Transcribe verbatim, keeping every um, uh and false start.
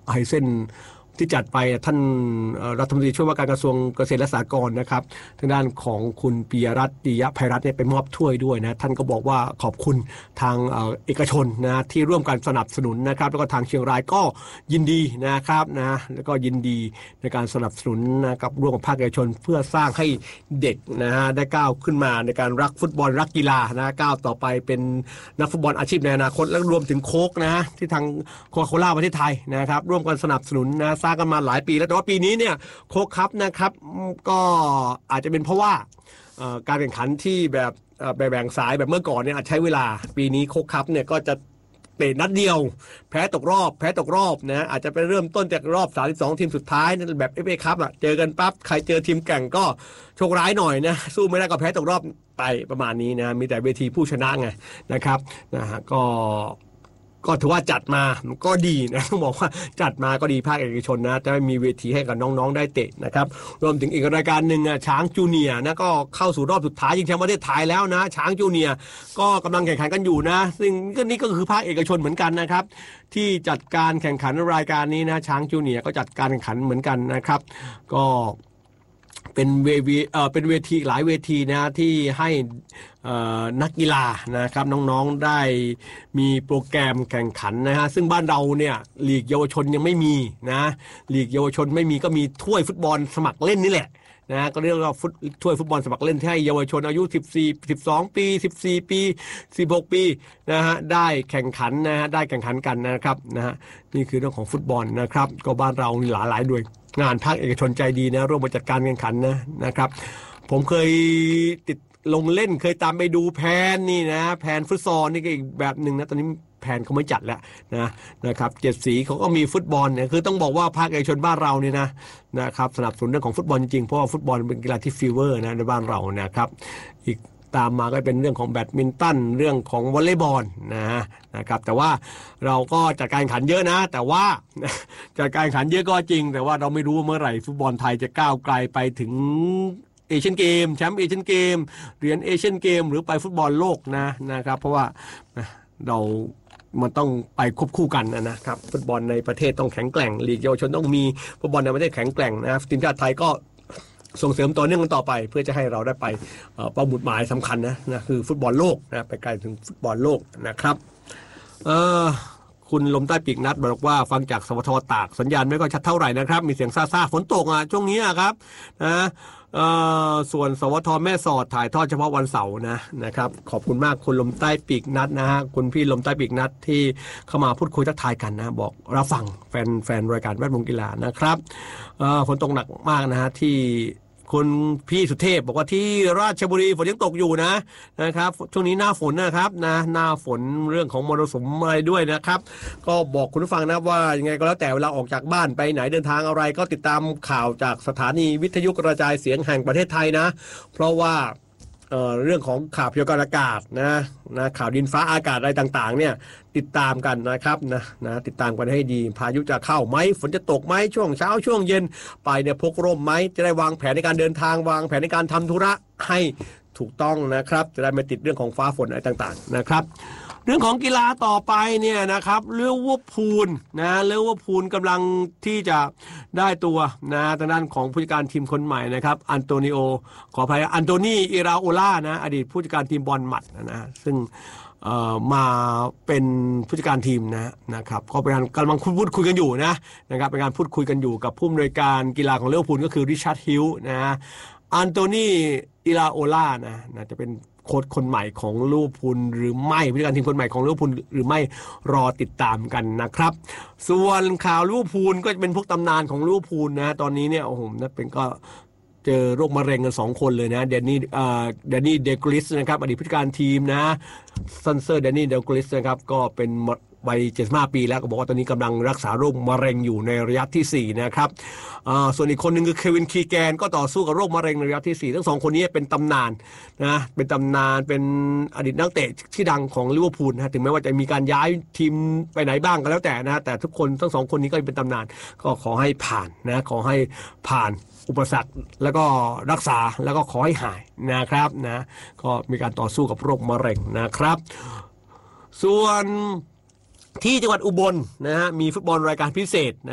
ไฮเซนที่จัดไปท่านรัฐมนตรีช่วยว่าการกระทรวงเกษตรและสหกรณ์นะครับทางด้านของคุณปิยรัตน์ ปิยะไพรัตน์เนี่ยไปมอบถ้วยด้วยนะท่านก็บอกว่าขอบคุณทางเอกชนนะที่ร่วมกันสนับสนุนนะครับแล้วก็ทางเชียงรายก็ยินดีนะครับนะแล้วก็ยินดีในการสนับสนุนนะครับร่วมกับภาคเอกชนเพื่อสร้างให้เด็กนะฮะได้ก้าวขึ้นมาในการรักฟุตบอลรักกีฬานะก้าวต่อไปเป็นนักฟุตบอลอาชีพในอนาคตและรวมถึงโค้กนะที่ทางโคคาโคล่าประเทศไทยนะครับร่วมกันสนับสนุนนะสร้างกันมาหลายปีแล้วแต่ว่าปีนี้เนี่ยโค้กคัพนะครับก็อาจจะเป็นเพราะว่าการแข่งขันที่แบบแบ่งสายแบบเมื่อก่อนเนี่ยใช้เวลาปีนี้โค้กคัพเนี่ยก็จะเตะนัดเดียวแพ้ตกรอบแพ้ตกรอบนะอาจจะไปเริ่มต้นจากรอบสามสิบสองทีมสุดท้ายแบบ เอฟ เอ คัพอ่ะเจอกันปั๊บใครเจอทีมแข่งก็โชคร้ายหน่อยนะสู้ไม่ได้ก็แพ้ตกรอบไปประมาณนี้นะมีแต่เวทีผู้ชนะไงนะครับนะฮะก็ก็ถือว่าจัดมาก็ดีนะต้องบอกว่าจัดมาก็ดีภาคเอกชนนะจะมีเวทีให้กับน้องๆได้เตะนะครับรวมถึงอีกรายการหนึ่งช้างจูเนียร์นะก็เข้าสู่รอบสุดท้ายชิงแชมป์ประเทศไทยแล้วนะช้างจูเนียร์ก็กำลังแข่งขันกันอยู่นะซึ่งนี่ก็คือภาคเอกชนเหมือนกันนะครับที่จัดการแข่งขันรายการนี้นะช้างจูเนียร์ก็จัดการแข่งขันเหมือนกันนะครับก็เป็นเวทีเอ่อเป็นเวทีหลายเวทีนะที่ให้นักกีฬานะครับน้องๆได้มีโปรแกรมแข่งขันนะฮะซึ่งบ้านเราเนี่ยลีกเยาวชนยังไม่มีนะลีกเยาวชนไม่มีก็มีถ้วยฟุตบอลสมัครเล่นนี่แหละนะก็เรียกว่าฟุตถ้วยฟุตบอลสมัครเล่นที่ให้เยาวชนอายุสิบสี่ สิบสองปีสิบสี่ปีสิบหกปีนะฮะได้แข่งขันนะฮะได้แข่งขันกันนะครับนะฮะนี่คือเรื่องของฟุตบอลนะครับก็บ้านเราหลายหลายด้วยงานภาคเอกชนใจดีนะร่วมมาจัดการแข่งขันนะนะครับผมเคยติดลงเล่นเคยตามไปดูแพนนี่นะแพนฟุตซอลนี่ก็อีกแบบหนึ่งนะตอนนี้แพนเขาไม่จัดแล้วนะนะครับเจ็ดสีเขาก็มีฟุตบอลเนี่ยคือต้องบอกว่าภาคเอกชนบ้านเราเนี่ยนะนะครับสนับสนุนเรื่องของฟุตบอลจริงๆเพราะว่าฟุตบอลเป็นกีฬาที่ฟีเวอร์นะในบ้านเรานะครับอีกตามมาก็เป็นเรื่องของแบดมินตันเรื่องของวอลเลย์บอลนะนะครับแต่ว่าเราก็จัดการแข่งขันเยอะนะแต่ว่าจัดการแข่งขันเยอะก็จริงแต่ว่าเราไม่รู้เมื่อไหร่ฟุตบอลไทยจะก้าวไกลไปถึงเอเชียนเกมแชมป์เอเชียนเกมเหรียญเอเชียนเกมหรือไปฟุตบอลโลกนะนะครับเพราะว่าเรามันต้องไปควบคู่กันนะครับฟุตบอลในประเทศต้องแข็งแกร่งลีกเยาวชนต้องมีฟุตบอลในประเทศแข็งแกร่งนะทีมชาติไทยก็ส่งเสริมต่อเนื่องกันต่อไปเพื่อจะให้เราได้ไปเป้าหมายสำคัญนะนะคือฟุตบอลโลกนะไปไกลถึงฟุตบอลโลกนะครับเอ่อคุณลมใต้ปีกนัดบอกว่าฟังจากสวทตากสัญญาณไม่ค่อยชัดเท่าไหร่นะครับมีเสียงซ่าๆฝนตกอ่ะช่วงนี้ครับนะเอ่อส่วนสวทแม่สอดถ่ายทอดเฉพาะวันเสาร์นะนะครับขอบคุณมากคุณลมใต้ปีกนัดนะฮะคุณพี่ลมใต้ปีกนัดที่เข้ามาพูดคุยทักทายกันนะบอกรับฟังแฟนแฟนรายการแวดวงกีฬานะครับเอ่อฝนตกหนักมากนะฮะที่คุณพี่สุเทพบอกว่าที่ราชบุรีฝนยังตกอยู่นะนะครับช่วงนี้หน้าฝนนะครับนะหน้าฝนเรื่องของมรสุมอะไรด้วยนะครับก็บอกคุณผู้ฟังนะว่ายังไงก็แล้วแต่เวลาออกจากบ้านไปไหนเดินทางอะไรก็ติดตามข่าวจากสถานีวิทยุกระจายเสียงแห่งประเทศไทยนะเพราะว่าเอ่อเรื่องของข่าวพยากรณ์อากาศนะนะข่าวดินฟ้าอากาศอะไรต่างๆเนี่ยติดตามกันนะครับนะนะติดตามกันให้ดีพายุจะเข้าไหมฝนจะตกไหมช่วงเช้าช่วงเย็นไปเนี่ยพกร่มไหมจะได้วางแผนในการเดินทางวางแผนในการทำธุระให้ถูกต้องนะครับจะได้ไม่ติดเรื่องของฟ้าฝนอะไรต่างๆนะครับเรื่องของกีฬาต่อไปเนี่ยนะครับลิเวอร์พูลนะลิเวอร์พูลกำลังที่จะได้ตัวนะทางด้านของผู้จัดการทีมคนใหม่นะครับอันโตนิโอขออภัยอันโตนีอิราโอล่านะอดีตผู้จัดการทีมบอลหมัดนะซึ่งเอ่อมาเป็นผู้จัดการทีมนะนะครับก็เป็นการกำลังพูดคุยกันอยู่นะนะครับเป็นการพูดคุยกันอยู่กับผู้อำนวยการกีฬาของลิเวอร์พูลก็คือริชาร์ดฮิลล์นะอันโตนีอิราโอล่านะนะจะเป็นโค้ชคนใหม่ของลิเวอร์พูลหรือไม่ผู้จัดการทีมคนใหม่ของลิเวอร์พูลหรือไม่รอติดตามกันนะครับส่วนข่าวลิเวอร์พูลก็จะเป็นพวกตำนานของลิเวอร์พูลนะตอนนี้เนี่ยโอ้โหนั่นเป็นก็เจอโรคมะเร็งกันสองคนเลยนะเดนนี่เอ่อเดนนี่เดกลิสนะครับอดีตผู้จัดการทีมนะซันเซอร์เดนนี่เดกลิสนะครับก็เป็นวัยเจ็ดสิบห้าปีแล้วก็บอกว่าตอนนี้กำลังรักษาโรคมะเร็งอยู่ในระยะที่สี่นะครับส่วนอีกคนหนึ่งคือเควินคีแกนก็ต่อสู้กับโรคมะเร็งในระยะที่สี่ทั้งสองคนนี้เป็นตำนานนะเป็นตำนานเป็นอดีตนักเตะที่ดังของลิเวอร์พูลนะถึงแม้ว่าจะมีการย้ายทีมไปไหนบ้างก็แล้วแต่นะแต่ทุกคนทั้งสองคนนี้ก็เป็นตำนานก็ขอให้ผ่านนะขอให้ผ่านอุปสรรคแล้วก็รักษาแล้วก็ขอให้หายนะครับนะก็มีการต่อสู้กับโรคมะเร็งนะครับส่วนที่จังหวัดอุบลนะฮะมีฟุตบอลรายการพิเศษนะ